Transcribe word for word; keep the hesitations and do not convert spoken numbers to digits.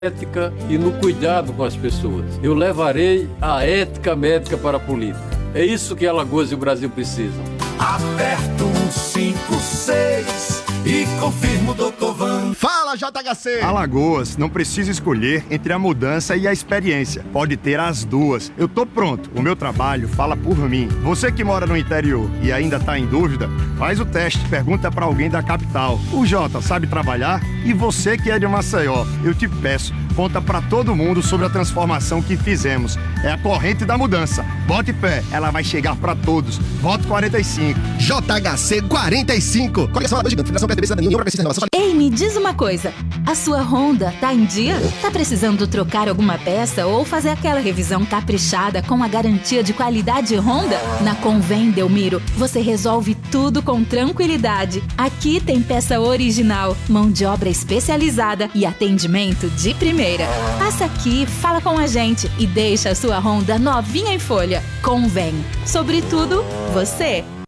ética e no cuidado com as pessoas. Eu levarei a ética médica para a política. É isso que Alagoas e o Brasil precisam. Aperto um cinco seis e confirmo, doutor Van. Fala, J H C! Alagoas não precisa escolher entre a mudança e a experiência. Pode ter as duas. Eu tô pronto. O meu trabalho fala por mim. Você que mora no interior e ainda tá em dúvida, faz o teste. Pergunta pra alguém da capital. O Jota sabe trabalhar? E você que é de Maceió, eu te peço, conta pra todo mundo sobre a transformação que fizemos. É a corrente da mudança. Bote pé, ela vai chegar pra todos. Voto quarenta e cinco. J H C quarenta e cinco. Coligação Alagoas Gigante. Federação P S D B, Cidadania, União Progressista, Renovação. Ei, me diz uma coisa. A sua Honda tá em dia? Tá precisando trocar alguma peça ou fazer aquela revisão caprichada com a garantia de qualidade Honda? Na Convém Delmiro, você resolve tudo com tranquilidade. Aqui tem peça original, mão de obra especializada e atendimento de primeira. Passa aqui, fala com a gente e deixa a sua Honda novinha em folha. Convém. Sobretudo, você.